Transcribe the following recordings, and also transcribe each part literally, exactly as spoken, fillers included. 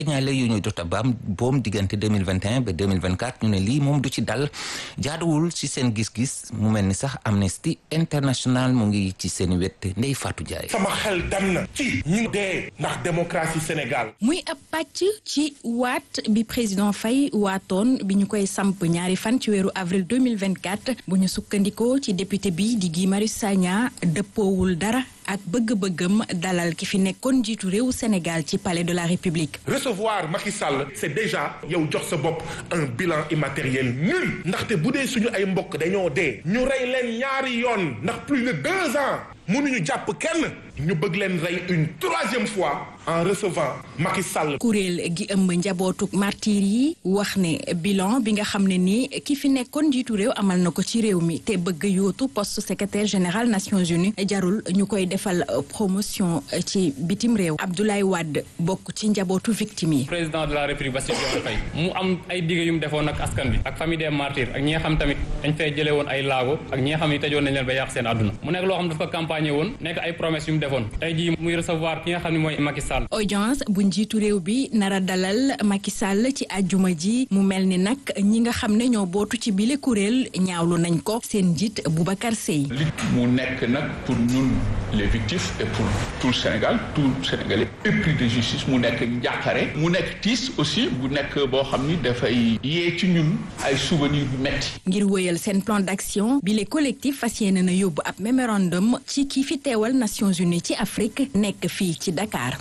ñaale yu ñuy dota baam boom diggante deux mille vingt et un ba deux mille vingt-quatre ñu ne lii moom du ci dal jaaduwul ci seen gis-gis mu mel ni sax Amnesty International mu ngi ci seen wet Ndeye Fatou Ndiaye. sama xel dem na ci ñi dee ndax démocratie Sénégal. muy ab pàcc ci waat bi président Faye waatoon bi ñu koy samp ñaari fan ci weeru avril deux mille vingt-quatre bu ñu sukkandikoo ci député bi di Guy Marius Sagna dëppoowul dara ak bëgg-bëggam dalal ki fi nekkoon njiitu réew Sénégal ci palais de la République. recevoir Macky Sall c'est déjà yow jox sa bopp un bilan immatériel nul ndaxte bu dee suñu ay mbokk dañoo dee ñu rey leen ñaari yoon ndax plus de deux ans mënuñu jàpp kenn ñu bëgg leen rey une troisième fois en recevant Macky Sall. kuréel gi ëmb njabootuk martyr yi wax ne bilan bi nga xam ne ni ki fi nekkoon njiitu réew amal na ko ci réew mi te bëgg yootu poste secrétaire général Nations Unies jarul ñu koy defal promotion ci bitim réew. Abdoulaye Wade bokk ci njabootu victime yi. président de la République Bassirou Diomaye Faye mu am ay digg yu mu defoon ak askan bi ak famille des martyrs ak ñi nga xam tamit dañ fay jëlee woon ay laago ak ñi nga xam ne tëjoon nañ leen ba yàq seen àdduna mu nekk loo xam dafa campagne woon nekk ay promesses yu mu defoon tey jii muy recevoir ki nga xam ne mooy Macky Sall. audience bu njiitu réew bi nara dalal Macky Sall ci àjjuma ji mu mel ni nag ñi nga xam ne ñoo bootu ci bile kuréel ñaawlu nañ ko seen njiit Boubacar Seye. li mu nekk nag pour ñun les victimes et pour tout le Sénégal tout Sénégalais épris de justice mu nekk njàqare mu nekk tiis aussi bu nekk boo xam ni dafay yee ci ñun ay souvenirs yu metti. ngir wéyal seen plan d'action bile collectif fas yéene na yóbbu ab mémorandum ci ki fi teewal Nations Unies ci Afrique nekk fii ci Dakar.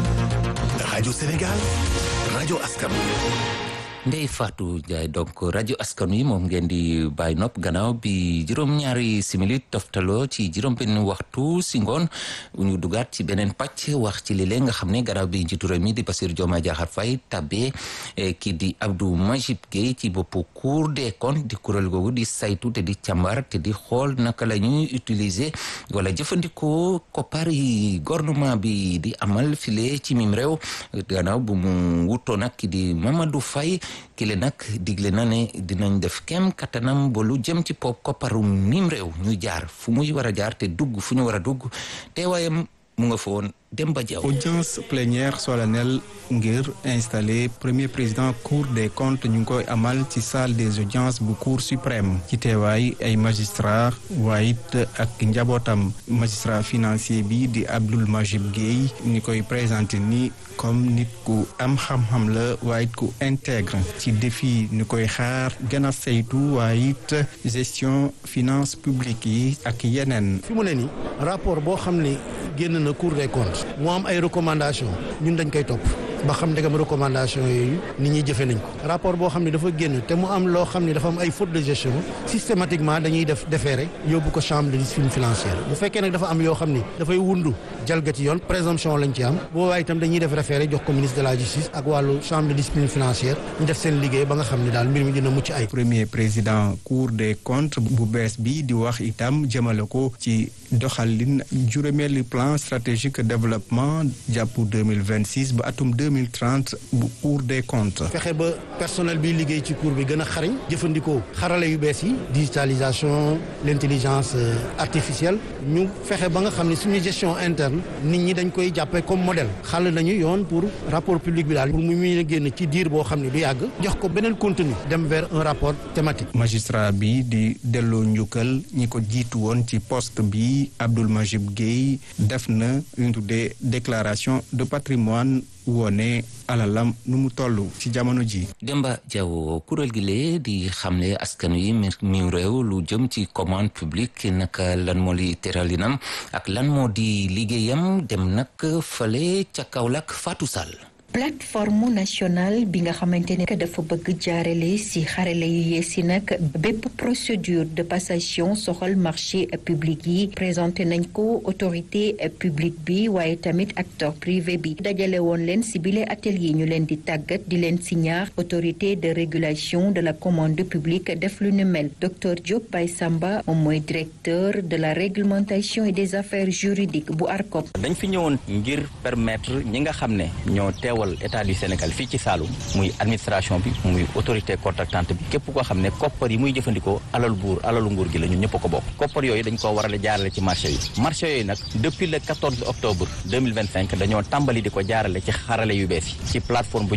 Radio Sénégal, Radio Askan Ndeye Fatou Ndiaye donc rajo askan wi moom ngeen di bàyyi nopp gannaaw bi juróom-ñaari simili toftaloo ci juróom-benn waxtu si ngoon ñu dugaat ci beneen pàcc wax ci lile nga xam ne gannaaw bi njiitu réew mi di Bassirou Diomaye Diakhar Faye tabbee kii di Abdou Majib Gueye ci boppu Cour des comptes di kuréel googu di saytu te di càmbar te di xool naka la ñuy utiliser wala jëfandikoo koppar yi gouvernement bi di amal file ci mim réew gannaaw bu mu wutoo nag ki di Mamadou Faye kile nag digle na ne dinañ def kem kattanam ba lu jëm ci pop kopparu mim réew ñu jaar fu muy war a jaar te dugg fu ñu war a dugg teewaayam mu nga fa woon Demba Diaw. audience plénière solennelle ngir installer premier président cour des comptes ñu ngi koy amal ci salle des audiences bu cour suprême ci teewaay ay magistrat waaye it ak njabootam magistrat financier bi di Abdoul Majib Gueye ñu koy présenté ni comme nit ku am xam-xam la waaye it ku intègre ci défi ñu koy xaar gën a saytu waaye it gestion finance publique yi ak yeneen. fi mu ne nii rapport boo xam ne génn na cour des comptes mu am ay recommandations ñun dañ koy topp ba xam ndegam recommandation yooyu nit ñi jëfe nañ ko rapport boo xam ne dafa génn te mu am loo xam ne dafa am ay fautes de gestion systématiquement dañuy def déféré yóbbu ko chambre de discipline financière bu fekkee nag dafa am yoo xam ne dafay wundu jalgati yoon présomption lañ ci am boobaa itam dañuy def référé jox ko ministre de la justice ak wàllu chambre de discipline financière ñu def seen liggéey ba nga xam ne daal mbir mi dina mucc ay premier président cour des comptes bu bees bi di wax itam jëmale ko ci doxalin juróomeelu plan stratégique développement jàpp deux mille vingt-six ba atum deux mille trente bu cour des comptes. fexe ba personnel bi liggéey ci cour bi gën a xarañ jëfandikoo xarala yu bees yi digitalisation l'intelligence artificielle ñu fexe ba nga xam ne suñu gestion interne nit ñi dañ koy jàppee comme modèle xàll nañu yoon pour rapport public bi daal pour mu mun a génn ci diir boo xam ne du yàgg jox ko beneen contenu dem vers un rapport thématique. magistrat bi di delloo njukkal ñi ko jiitu woon ci poste bi Abdoul Majib Gueye def na une tuddee déclaration de patrimoine wone alalam nu mu toll ci jamono ji. Demba Diaw kuréel gi lee di xamle askan wi mi réew lu jëm ci commande publique naka lan moo li teralinam ak lan moo di liggéeyam dem nag fale ca Kaolack Fatou Sall. plateforme nationale bi nga xamante ne dafa bëgg jaarale ci xarale yu yees yi nag bépp procédure de passation soxal marché public yi présenté nañ ko autorité publique bi waaye tamit acteur privé bi dajale woon leen ci bile atelier ñu leen di tàggat di leen ci ñaar autorité de régulation de la commande publique def lu nu mel docteur Diop Baye Samba moom mooy directeur de la réglementation et des affaires juridiques bu ARCOP. dañ fi ñëwoon ngir permettre ñi nga xam ne ñoo teew état du Sénégal fii ci Saloum muy administration bi muy autorité contractante bi képp koo xam ne koppar yi muy jëfandikoo alalu buur alalu nguur gi la ñun ñëpp a ko bokk koppar yooyu dañ koo warale jaarale ci marché yi marché yooyu nag depuis le quatorze octobre deux mille vingt-cinq dañoo tàmbali di ko jaarale ci xarale yu bees yi ci plateforme bu